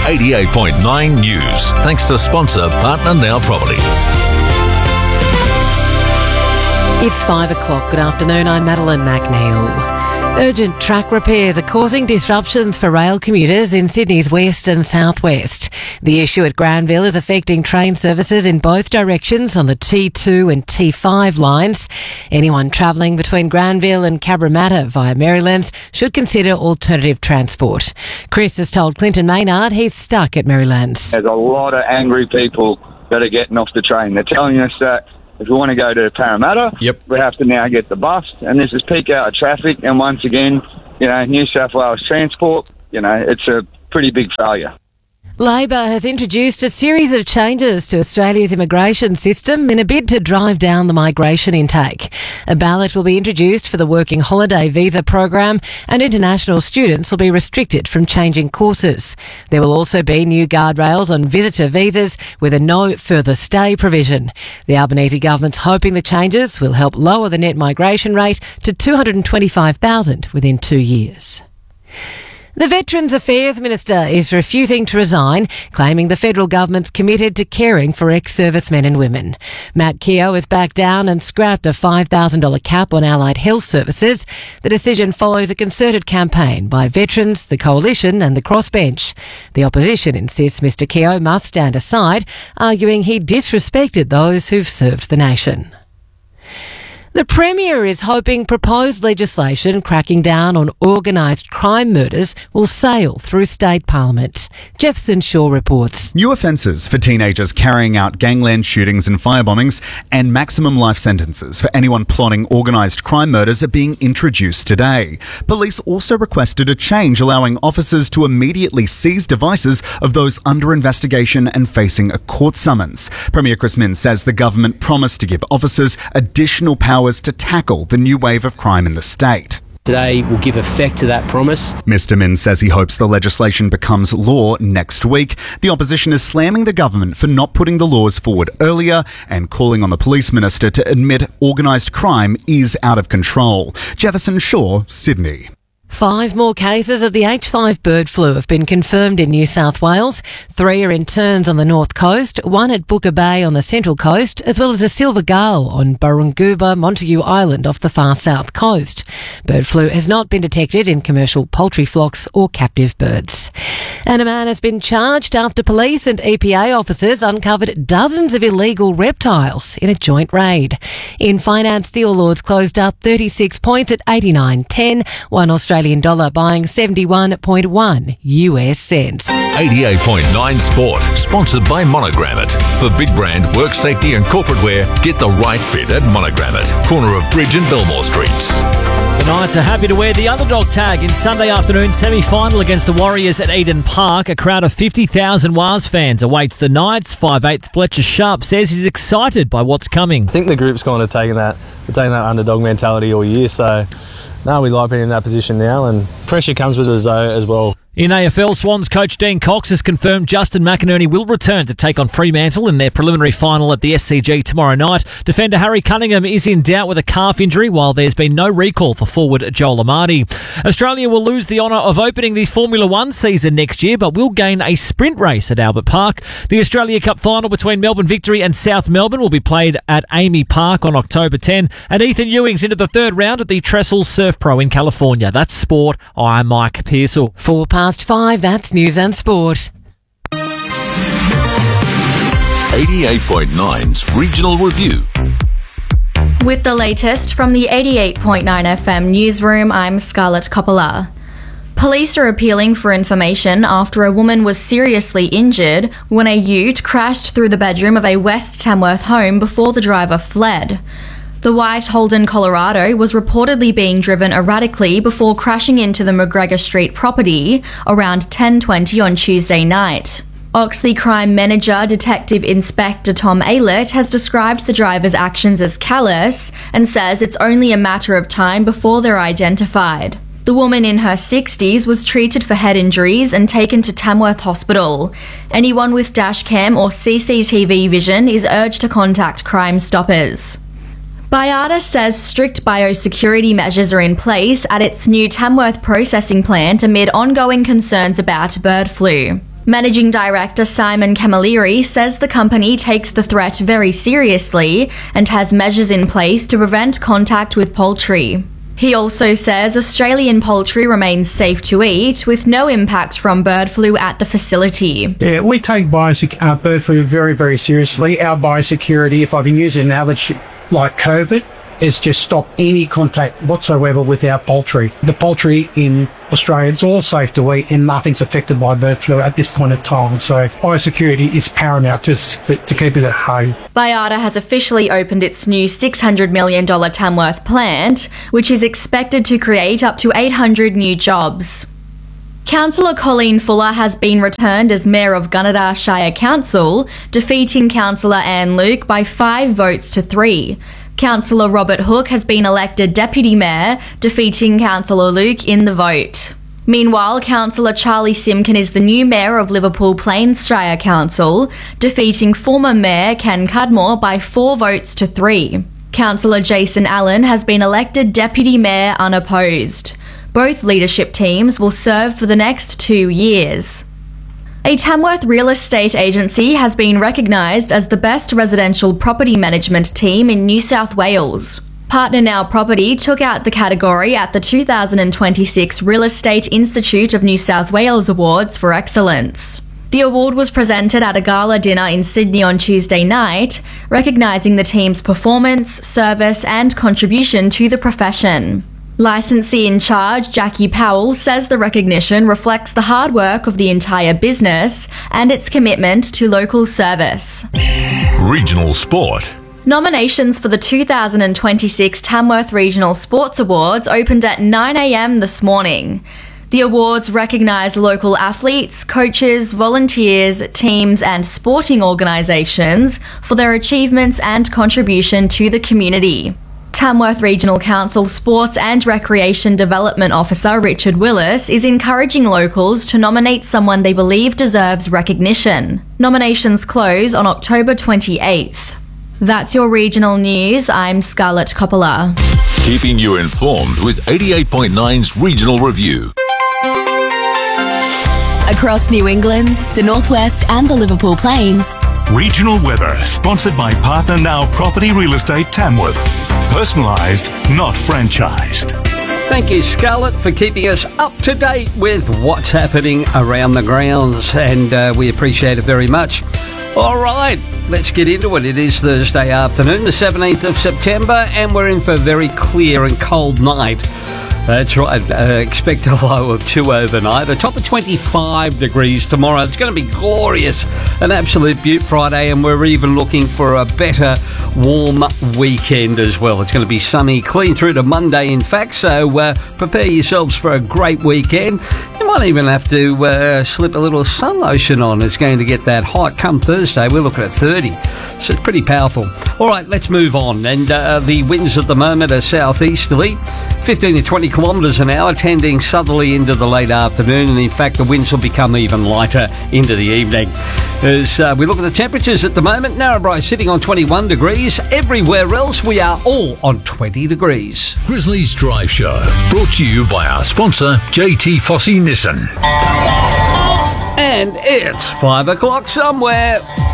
88.9 News. Thanks to sponsor Partner Now Property. It's 5 o'clock. Good afternoon. I'm Madeline McNeil. Urgent track repairs are causing disruptions for rail commuters in Sydney's west and southwest. The issue at Granville is affecting train services in both directions on the T2 and T5 lines. Anyone travelling between Granville and Cabramatta via Merrylands should consider alternative transport. Chris has told Clinton Maynard he's stuck at Merrylands. There's a lot of angry people that are getting off the train. They're telling us that if we want to go to Parramatta, we have to now get the bus, and this is peak hour traffic, and once again, New South Wales Transport, it's a pretty big failure. Labor has introduced a series of changes to Australia's immigration system in a bid to drive down the migration intake. A ballot will be introduced for the working holiday visa program, and international students will be restricted from changing courses. There will also be new guardrails on visitor visas with a no further stay provision. The Albanese government's hoping the changes will help lower the net migration rate to 225,000 within 2 years. The Veterans Affairs Minister is refusing to resign, claiming the federal government's committed to caring for ex-servicemen and women. Matt Keogh has backed down and scrapped a $5,000 cap on allied health services. The decision follows a concerted campaign by veterans, the Coalition and the Crossbench. The opposition insists Mr Keogh must stand aside, arguing he disrespected those who've served the nation. The Premier is hoping proposed legislation cracking down on organised crime murders will sail through state parliament. Jefferson Shaw reports. New offences for teenagers carrying out gangland shootings and firebombings and maximum life sentences for anyone plotting organised crime murders are being introduced today. Police also requested a change allowing officers to immediately seize devices of those under investigation and facing a court summons. Premier Chris Minns says the government promised to give officers additional powers to tackle the new wave of crime in the state. Today will give effect to that promise. Mr Minns says he hopes the legislation becomes law next week. The opposition is slamming the government for not putting the laws forward earlier and calling on the police minister to admit organised crime is out of control. Jefferson Shaw, Sydney. 5 more cases of the H5 bird flu have been confirmed in New South Wales. 3 are in Terns on the north coast, 1 at Booker Bay on the central coast, as well as a silver gull on Burrunguba, Montague Island off the far south coast. Bird flu has not been detected in commercial poultry flocks or captive birds. And a man has been charged after police and EPA officers uncovered dozens of illegal reptiles in a joint raid. In finance, the All Ords closed up 36 points at 89.10, $1 Australian dollar buying 71.1 US cents. 88.9 Sport, sponsored by Monogram It. For big brand, work safety and corporate wear, get the right fit at Monogram It, corner of Bridge and Belmore Streets. The Knights are happy to wear the underdog tag in Sunday afternoon semi-final against the Warriors at Eden Park. A crowd of 50,000 Wars fans awaits the Knights. 5'8" Fletcher Sharp says he's excited by what's coming. I think the group's kind of taking that underdog mentality all year, so no, we like being in that position now, and pressure comes with us though as well. In AFL, Swans coach Dean Cox has confirmed Justin McInerney will return to take on Fremantle in their preliminary final at the SCG tomorrow night. Defender Harry Cunningham is in doubt with a calf injury, while there's been no recall for forward Joel Amati. Australia will lose the honour of opening the Formula 1 season next year, but will gain a sprint race at Albert Park. The Australia Cup final between Melbourne Victory and South Melbourne will be played at Amy Park on October 10, and Ethan Ewing's into the third round at the Trestle Surf Pro in California. That's sport. I'm Mike Pearsall. 5:04, that's News and Sport. 88.9's Regional Review. With the latest from the 88.9 FM newsroom, I'm Scarlett Coppola. Police are appealing for information after a woman was seriously injured when a ute crashed through the bedroom of a West Tamworth home before the driver fled. The white Holden Colorado was reportedly being driven erratically before crashing into the McGregor Street property around 10:20 on Tuesday night. Oxley Crime Manager Detective Inspector Tom Aylett has described the driver's actions as callous and says it's only a matter of time before they're identified. The woman in her 60s was treated for head injuries and taken to Tamworth Hospital. Anyone with dashcam or CCTV vision is urged to contact Crime Stoppers. Baiada says strict biosecurity measures are in place at its new Tamworth processing plant amid ongoing concerns about bird flu. Managing Director Simon Camilleri says the company takes the threat very seriously and has measures in place to prevent contact with poultry. He also says Australian poultry remains safe to eat, with no impact from bird flu at the facility. Yeah, we take bird flu very, very seriously. Our biosecurity, if I can use an analogy like COVID, is just stop any contact whatsoever with our poultry. The poultry in Australia is all safe to eat and nothing's affected by bird flu at this point in time. So biosecurity is paramount to keep it at home. Baiada has officially opened its new $600 million Tamworth plant, which is expected to create up to 800 new jobs. Councillor Colleen Fuller has been returned as Mayor of Gunnedah Shire Council, defeating Councillor Anne Luke by 5 votes to 3. Councillor Robert Hooke has been elected Deputy Mayor, defeating Councillor Luke in the vote. Meanwhile, Councillor Charlie Simkin is the new Mayor of Liverpool Plains Shire Council, defeating former Mayor Ken Cudmore by 4 votes to 3. Councillor Jason Allen has been elected Deputy Mayor unopposed. Both leadership teams will serve for the next 2 years. A Tamworth real estate agency has been recognised as the best residential property management team in New South Wales. Partner Now Property took out the category at the 2026 Real Estate Institute of New South Wales Awards for Excellence. The award was presented at a gala dinner in Sydney on Tuesday night, recognising the team's performance, service and contribution to the profession. Licensee in charge Jackie Powell says the recognition reflects the hard work of the entire business and its commitment to local service. Regional sport. Nominations for the 2026 Tamworth Regional Sports Awards opened at 9 a.m. this morning. The awards recognise local athletes, coaches, volunteers, teams and sporting organisations for their achievements and contribution to the community. Tamworth Regional Council Sports and Recreation Development Officer Richard Willis is encouraging locals to nominate someone they believe deserves recognition. Nominations close on October 28th. That's your regional news. I'm Scarlett Coppola. Keeping you informed with 88.9's Regional Review. Across New England, the Northwest and the Liverpool Plains. Regional weather, sponsored by Partner Now Property Real Estate Tamworth. Personalised, not franchised. Thank you, Scarlett, for keeping us up to date with what's happening around the grounds, and we appreciate it very much. All right, let's get into it. It is Thursday afternoon, the 17th of September, and we're in for a very clear and cold night. That's right, expect a low of 2 overnight, a top of 25 degrees tomorrow. It's going to be glorious, an absolute beaut Friday, and we're even looking for a better warm weekend as well. It's going to be sunny, clean through to Monday, in fact, so prepare yourselves for a great weekend. You might even have to slip a little sun lotion on. It's going to get that hot come Thursday. We're looking at 30, so it's pretty powerful. All right, let's move on, and the winds at the moment are southeasterly, 15 to 20 kilometres an hour, tending southerly into the late afternoon, and in fact the winds will become even lighter into the evening. As we look at the temperatures at the moment, Narrabri sitting on 21 degrees. Everywhere else we are all on 20 degrees. Grizzlies Drive Show, brought to you by our sponsor JT Fossey Nissan. And it's 5 o'clock somewhere.